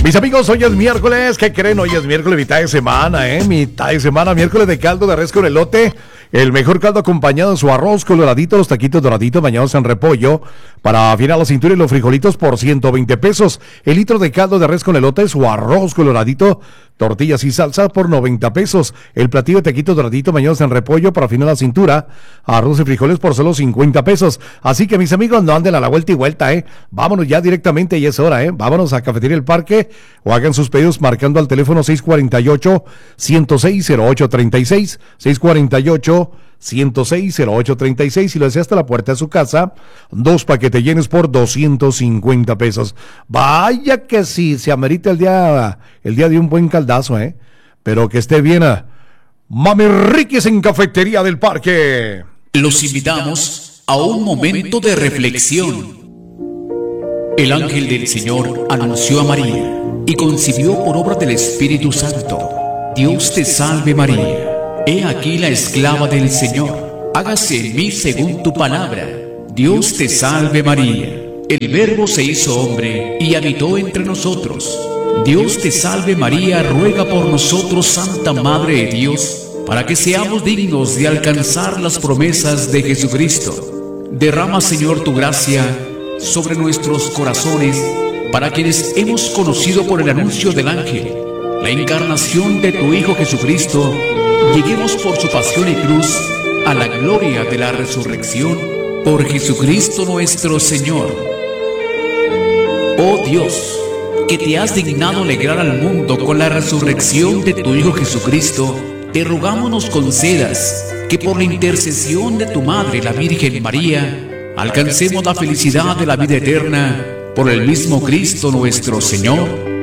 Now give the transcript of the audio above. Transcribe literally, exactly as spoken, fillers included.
Mis amigos, hoy es miércoles. ¿Qué creen? Hoy es miércoles, mitad de semana, ¿eh? Mitad de semana, miércoles de caldo de res con elote. El mejor caldo acompañado de su arroz coloradito, los taquitos doraditos bañados en repollo. Para afinar la cintura y los frijolitos por ciento veinte pesos. El litro de caldo de res con elote, su arroz coloradito, tortillas y salsa por noventa pesos. El platillo de taquitos doraditos bañados en repollo para afinar la cintura. Arroz y frijoles por solo cincuenta pesos. Así que mis amigos, no anden a la vuelta y vuelta, ¿eh? Vámonos ya directamente, y es hora, ¿eh? Vámonos a Cafetería El Parque o hagan sus pedidos marcando al teléfono seis cuatro ocho, uno cero seis, cero ocho tres seis, seis cuatro ocho, uno cero seis, cero ocho tres seis, y lo desea hasta la puerta de su casa. Dos paquetes llenos por doscientos cincuenta pesos. Vaya que sí, se amerita el día, el día de un buen caldazo, ¿eh? Pero que esté bien. ¿eh? Mami Riquis en Cafetería del Parque. Los invitamos a un momento de reflexión. El ángel del Señor anunció a María y concibió por obra del Espíritu Santo. Dios te salve María. He aquí la esclava del Señor. Hágase en mí según tu palabra. Dios te salve María. El Verbo se hizo hombre y habitó entre nosotros. Dios te salve María, ruega por nosotros, Santa Madre de Dios, para que seamos dignos de alcanzar las promesas de Jesucristo. Derrama, Señor, tu gracia sobre nuestros corazones, para quienes hemos conocido por el anuncio del ángel la encarnación de tu Hijo Jesucristo, lleguemos por su pasión y cruz a la gloria de la resurrección, por Jesucristo nuestro Señor. Oh Dios, que te has dignado alegrar al mundo con la resurrección de tu Hijo Jesucristo, te rogamos nos concedas que por la intercesión de tu Madre, la Virgen María, alcancemos la felicidad de la vida eterna por el mismo Cristo nuestro Señor.